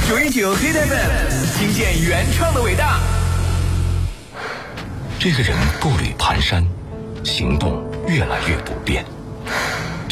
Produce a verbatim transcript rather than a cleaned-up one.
九一九黑 F M， 听见原创的伟大。 这个人步履蹒跚，行动越来越不便。